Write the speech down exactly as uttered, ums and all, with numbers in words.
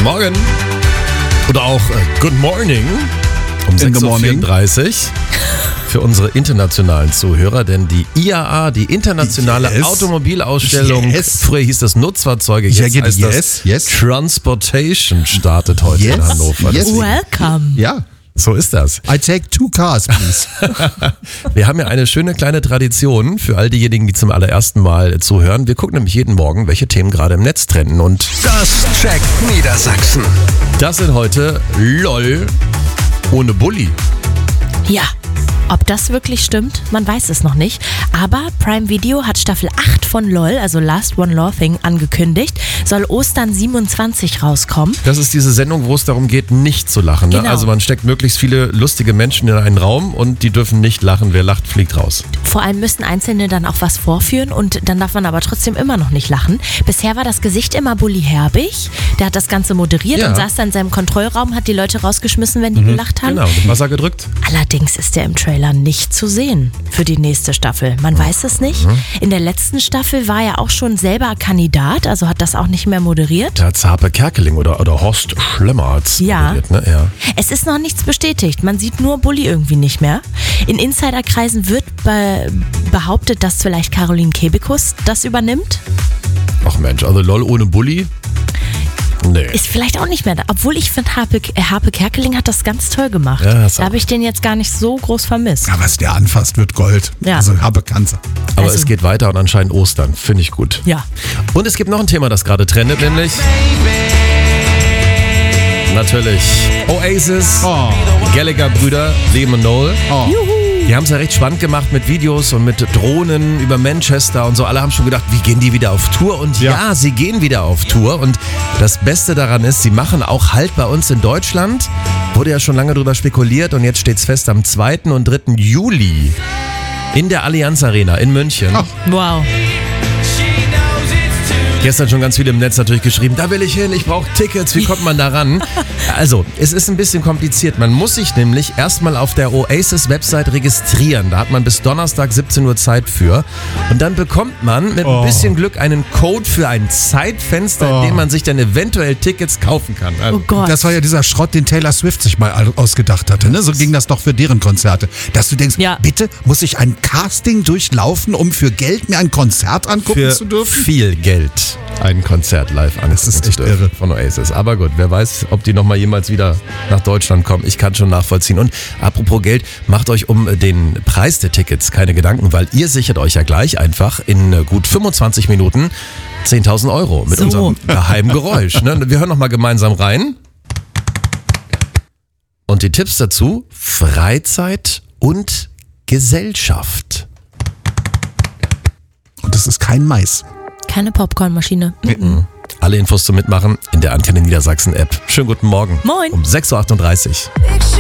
Morgen. Oder auch äh, Good Morning um sechs Uhr vierunddreißig für unsere internationalen Zuhörer, denn die I A A, die internationale yes. Automobilausstellung, yes. früher hieß das Nutzfahrzeuge, jetzt ja, heißt yes. das yes. Transportation, startet heute yes. in Hannover. Yes. Welcome. Ja. So ist das. I take two cars, please. Wir haben ja eine schöne kleine Tradition für all diejenigen, die zum allerersten Mal zuhören. Wir gucken nämlich jeden Morgen, welche Themen gerade im Netz trenden. Und das checkt Niedersachsen. Das sind heute LOL ohne Bulli. Ja, ob das wirklich stimmt, man weiß es noch nicht. Aber Prime Video hat Staffel acht von LOL, also Last One Laughing, angekündigt. Soll Ostern siebenundzwanzig rauskommen. Das ist diese Sendung, wo es darum geht, nicht zu lachen. Ne? Genau. Also man steckt möglichst viele lustige Menschen in einen Raum und die dürfen nicht lachen. Wer lacht, fliegt raus. Vor allem müssen Einzelne dann auch was vorführen und dann darf man aber trotzdem immer noch nicht lachen. Bisher war das Gesicht immer Bully Herbig. Der hat das Ganze moderiert Ja. und saß dann in seinem Kontrollraum, hat die Leute rausgeschmissen, wenn die gelacht haben. Genau, mit Wasser gedrückt. Allerdings ist er im Trailer nicht zu sehen für die nächste Staffel. Man weiß es nicht. In der letzten Staffel war er auch schon selber Kandidat, also hat das auch nicht mehr moderiert. Der hat Harpe Kerkeling oder, oder Horst Schlemmer hat's Ja. moderiert, ne? Ja. Es ist noch nichts bestätigt. Man sieht nur Bully irgendwie nicht mehr. In Insiderkreisen wird be- behauptet, dass vielleicht Caroline Kebekus das übernimmt. Ach Mensch, also LOL ohne Bulli? Nee. Ist vielleicht auch nicht mehr da. Obwohl ich finde, Harpe, äh, Harpe Kerkeling hat das ganz toll gemacht. Ja, das da auch. habe ich den jetzt gar nicht so groß vermisst. Ja, was der anfasst, wird Gold. Ja. Also habe Kanzer. Aber also- es geht weiter und anscheinend Ostern. Finde ich gut. Ja. Und es gibt noch ein Thema, das gerade trendet, nämlich natürlich Oasis, Oh. die Gallagher-Brüder, Liam und Noel. Oh. Die haben es ja recht spannend gemacht mit Videos und mit Drohnen über Manchester und so. Alle haben schon gedacht, wie gehen die wieder auf Tour? Und ja, Ja. sie gehen wieder auf Tour. Und das Beste daran ist, sie machen auch Halt bei uns in Deutschland. Wurde ja schon lange drüber spekuliert und jetzt steht's fest, am zweiten und dritten Juli in der Allianz Arena in München. Ach. Wow. Gestern schon ganz viele im Netz natürlich geschrieben, da will ich hin, ich brauche Tickets, wie kommt man da ran? Also, es ist ein bisschen kompliziert. Man muss sich nämlich erstmal auf der Oasis-Website registrieren. Da hat man bis Donnerstag siebzehn Uhr Zeit für. Und dann bekommt man mit Oh. ein bisschen Glück einen Code für ein Zeitfenster, Oh. in dem man sich dann eventuell Tickets kaufen kann. Also, Oh Gott. Das war ja dieser Schrott, den Taylor Swift sich mal ausgedacht hatte. Ne? So ging das doch für deren Konzerte. Dass du denkst, Ja. bitte muss ich ein Casting durchlaufen, um für Geld mir ein Konzert angucken für zu dürfen? viel Geld ein Konzert live angucken ist zu echt dürfen irre. von Oasis. Aber gut, wer weiß, ob die nochmal jemals wieder nach Deutschland kommen. Ich kann schon nachvollziehen. Und apropos Geld, macht euch um den Preis der Tickets keine Gedanken, weil ihr sichert euch ja gleich einfach in gut fünfundzwanzig Minuten zehntausend Euro mit So. unserem geheimen Geräusch. Ne? Wir hören nochmal gemeinsam rein. Und die Tipps dazu: Freizeit und Gesellschaft. Und das ist kein Mais. Keine Popcornmaschine. Mhm. Alle Infos zum Mitmachen in der Antenne Niedersachsen App. Schönen guten Morgen. Moin. Um sechs Uhr achtunddreißig.